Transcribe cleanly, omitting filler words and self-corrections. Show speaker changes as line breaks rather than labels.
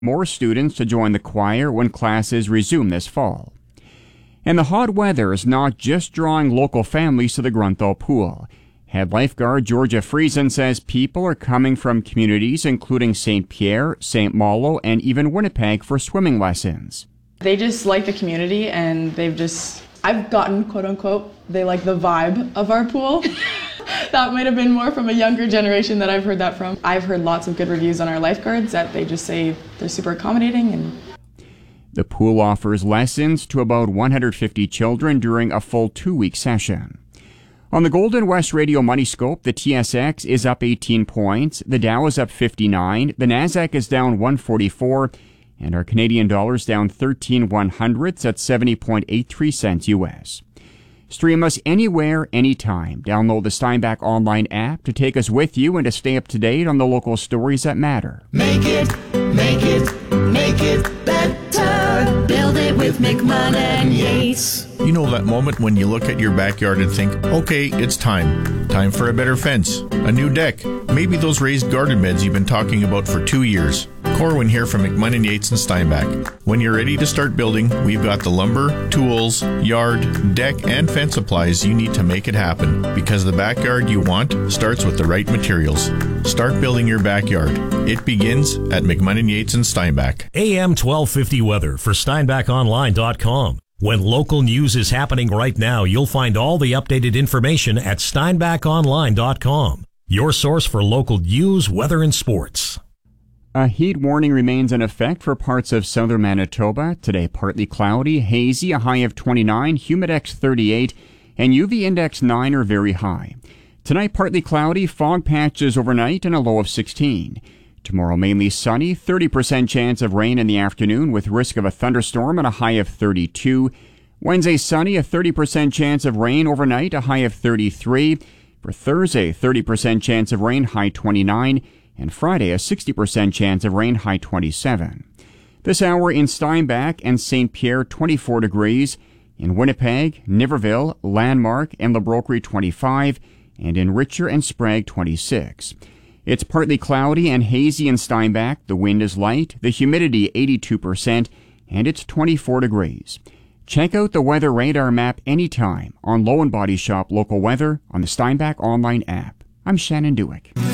more students to join the choir when classes resume this fall. And the hot weather is not just drawing local families to the Grunthal pool. Head lifeguard Georgia Friesen says people are coming from communities including St. Pierre, St. Malo, and even Winnipeg for swimming lessons.
They just like the community, and I've gotten, quote unquote, they like the vibe of our pool. That might have been more from a younger generation that I've heard that from. I've heard lots of good reviews on our lifeguards that they just say they're super accommodating. And
the pool offers lessons to about 150 children during a full 2-week session. On the Golden West Radio Money Scope, the TSX is up 18 points, the Dow is up 59, the Nasdaq is down 144, and our Canadian dollar is down 13/100ths at 70.83 cents U.S. Stream us anywhere, anytime. Download the Steinbach Online app to take us with you and to stay up to date on the local stories that matter.
Make it better. Build it with McMahon and Yates.
You know that moment when you look at your backyard and think, okay, it's time. Time for a better fence, a new deck, maybe those raised garden beds you've been talking about for 2 years. Corwin here from McMahon & Yates and Steinbach. When you're ready to start building, we've got the lumber, tools, yard, deck, and fence supplies you need to make it happen. Because the backyard you want starts with the right materials. Start building your backyard. It begins at McMahon & Yates and Steinbach.
AM 1250 weather for SteinbachOnline.com. When local news is happening right now, you'll find all the updated information at SteinbachOnline.com. Your source for local news, weather, and sports.
A heat warning remains in effect for parts of southern Manitoba. Today, partly cloudy, hazy, a high of 29, humidex 38, and UV index 9 are very high. Tonight, partly cloudy, fog patches overnight, and a low of 16. Tomorrow, mainly sunny, 30% chance of rain in the afternoon with risk of a thunderstorm and a high of 32. Wednesday, sunny, a 30% chance of rain overnight, a high of 33. For Thursday, 30% chance of rain, high 29. And Friday, a 60% chance of rain, high 27. This hour in Steinbach and St. Pierre, 24 degrees. In Winnipeg, Niverville, Landmark, and Labroquerie, 25. And in Richer and Sprague, 26. It's partly cloudy and hazy in Steinbach. The wind is light, the humidity 82%, and it's 24 degrees. Check out the weather radar map anytime on Low and Body Shop Local Weather on the Steinbach Online app. I'm Shannon Dewick.